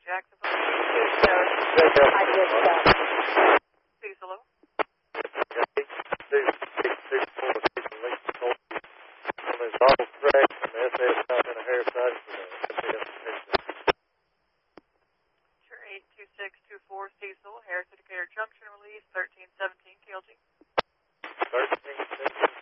Jacksonville. I did that. Please, hello. Auto track from the SS stop in a hair side for Sure, 82624 Cecil, Harris Decatur Junction, release 1317 KLG. 1317.